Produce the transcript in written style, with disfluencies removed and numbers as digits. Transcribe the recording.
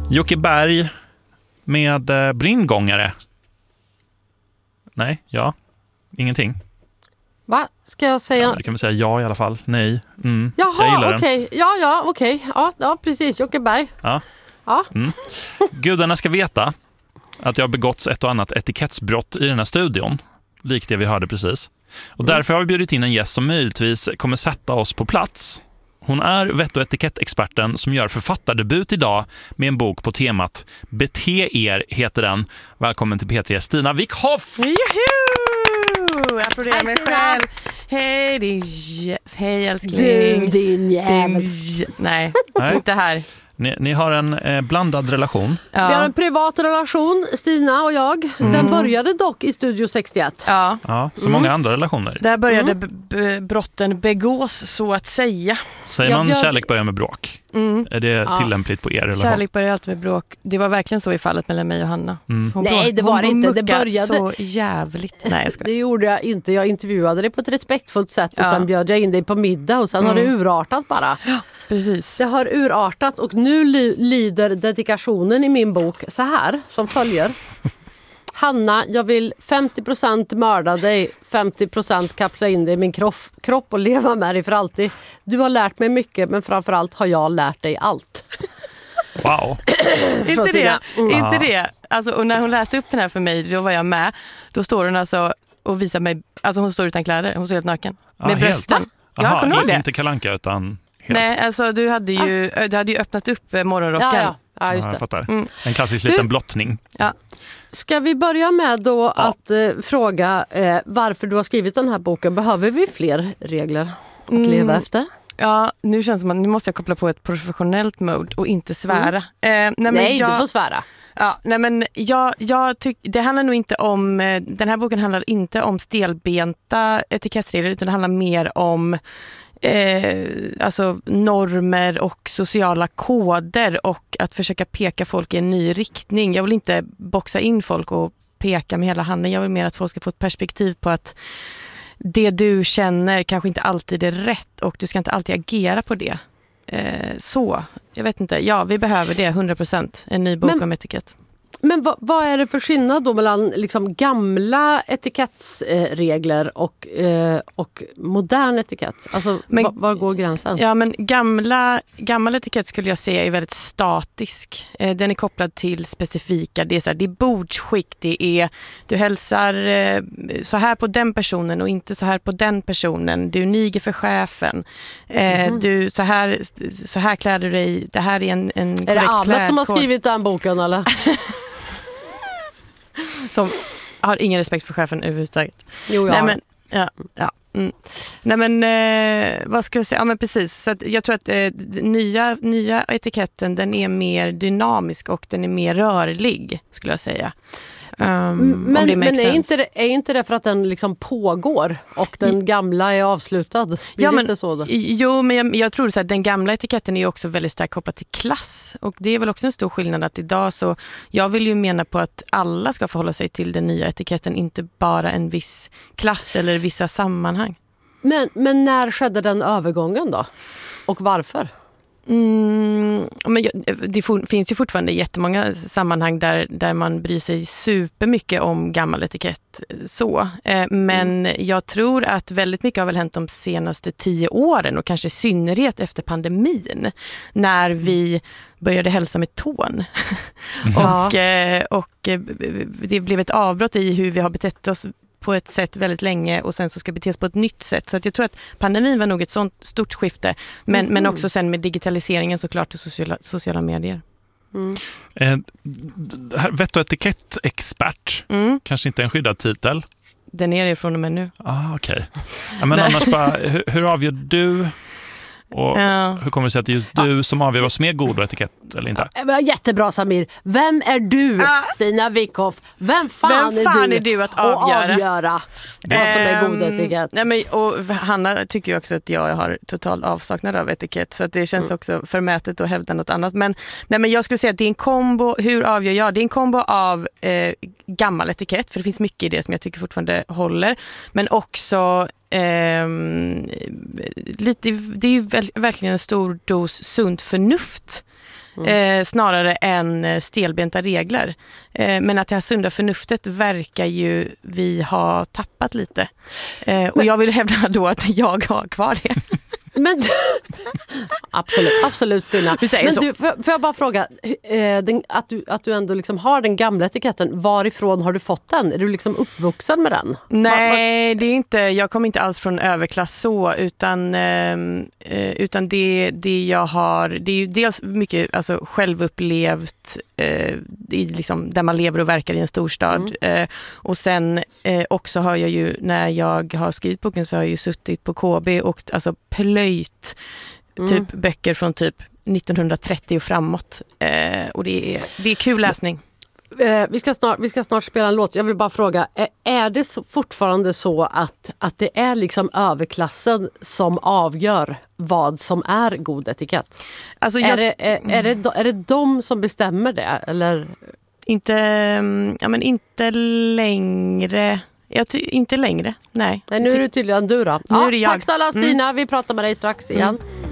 Jocke Berg med brinngångare. Nej, ja. Ingenting. Va? Ska jag säga? Ja, du kan väl säga ja i alla fall. Nej. Jaha, okej. Ja, okej. Ja, precis. Jocke Berg. Ja. Ja. Gudarna ska veta att jag har begåtts ett och annat etikettsbrott i den här studion. Likt det vi hörde precis. Och därför har vi bjudit in en gäst som möjligtvis kommer sätta oss på plats. Hon är vett- och etikettexperten som gör författardebut idag med en bok på temat Bete er heter den. Välkommen till P3, Stina Wickhoff! Juhu! Jag applåderar mig själv. Hej älskling. Du, din jävel. Nej, inte här. Ni har en blandad relation. Ja. Vi har en privat relation, Stina och jag. Den började dock i Studio 61. Ja. Ja, så många andra relationer. Där började brotten begås så att säga. Säger man kärlek börjar med bråk? Är det tillämpligt på er relation? Kärlek börjar alltid med bråk. Det var verkligen så i fallet mellan mig och Hanna. Nej, det var inte. Det började så jävligt. Nej, jag skojar. Det gjorde jag inte. Jag intervjuade dig på ett respektfullt sätt och sen bjöd jag in dig på middag och sen har det urartat bara. Ja, precis. Det har urartat och nu lyder dedikationen i min bok så här som följer. Hanna, jag vill 50% mörda dig, 50% kapsla in dig i min kropp och leva med dig för alltid. Du har lärt mig mycket, men framförallt har jag lärt dig allt. Wow. Inte det. Alltså, och när hon läste upp den här för mig, då var jag med. Då står hon alltså och visar mig, alltså hon står utan kläder, hon står helt naken. Med brösten. Aha, kommer ihåg det. Inte Kalle Anka utan helt. Nej, alltså du hade ju öppnat upp morgonrocken. Ja, just Ja, det. jag fattar. En klassisk liten blottning. Ja. Ska vi börja med då att fråga varför du har skrivit den här boken? Behöver vi fler regler att leva efter? Ja, nu känns det som att nu måste jag koppla på ett professionellt mode och inte svära. Nej, du får svära. Ja, nej men jag tycker det handlar nog inte om den här boken handlar inte om stelbenta etikettsregler utan det handlar mer om alltså normer och sociala koder och att försöka peka folk i en ny riktning. Jag vill inte boxa in folk och peka med hela handen. Jag vill mer att folk ska få ett perspektiv på att det du känner kanske inte alltid är rätt och du ska inte alltid agera på det. Så, jag vet inte. Ja, vi behöver det 100%. En ny bok om etikett. Men vad är det för skillnad då mellan liksom gamla etikettsregler och modern etikett? Alltså, var går gränsen? Ja, men gammal etikett skulle jag säga är väldigt statisk. Den är kopplad till specifika. Det är så här, det är bordsskick, det är du hälsar så här på den personen och inte så här på den personen. Du niger för chefen. Du så här klär du dig. Det här är en korrekt Är det Ahmed klädkod som har skrivit den boken eller? som har ingen respekt för chefen överhuvudtaget. Jo, Nej, men, ja. Nej men vad ska jag säga? Ja men precis. Så att jag tror att nya etiketten den är mer dynamisk och den är mer rörlig skulle jag säga. Men är inte det för att den liksom pågår och den gamla är avslutad? Ja, men jag tror så att den gamla etiketten är också väldigt starkt kopplad till klass och det är väl också en stor skillnad att idag så jag vill ju mena på att alla ska förhålla sig till den nya etiketten, inte bara en viss klass eller vissa sammanhang. Men när skedde den övergången då? Och varför? Men det finns ju fortfarande jättemånga sammanhang där man bryr sig supermycket om gammal etikett så. Men jag tror att väldigt mycket har väl hänt de senaste 10 åren och kanske i synnerhet efter pandemin när vi började hälsa med tån. och det blev ett avbrott i hur vi har betett oss på ett sätt väldigt länge och sen så ska betes på ett nytt sätt. Så att jag tror att pandemin var nog ett sånt stort skifte. Men också sen med digitaliseringen såklart och sociala medier. Vett- och etikettexpert. Kanske inte en skyddad titel. Den är det från och med nu. Okej. Ja, men annars bara, hur avgör du och hur kommer det sig att det är just du som avgör vad som är god etikett eller inte? Jättebra Samir. Vem är du, Stina Wickhoff? Vem fan är du att avgöra vad som är god etikett? Nej, men, och Hanna tycker ju också att jag har total avsaknad av etikett så att det känns också förmätet att hävda något annat. Men jag skulle säga att det är en kombo. Hur avgör jag? Det är en kombo av gammal etikett, för det finns mycket i det som jag tycker fortfarande håller. Men också det är ju verkligen en stor dos sunt förnuft snarare än stelbenta regler. Men att det här sunda förnuftet verkar ju vi ha tappat lite. Och jag vill hävda då att jag har kvar det. Men absolut Stina. Men du, får jag bara fråga, att du ändå liksom har den gamla etiketten, varifrån har du fått den? Är du liksom uppvuxen med den? Nej, det är inte, jag kommer inte alls från överklass så, utan det jag har, det är ju dels mycket alltså, självupplevt liksom, där man lever och verkar i en storstad. Och sen också har jag ju, när jag har skrivit boken så har jag ju suttit på KB och alltså plöjt typ böcker från typ 1930 och framåt. Och det är kul läsning. Vi ska snart spela en låt. Jag vill bara fråga, är det fortfarande så att det är liksom överklassen som avgör vad som är god etikett? Alltså är det de som bestämmer det? Eller? Inte längre. Inte längre, nej. Nu är det tydligen du då. Nu är det jag. Tack snälla Stina, vi pratar med dig strax igen.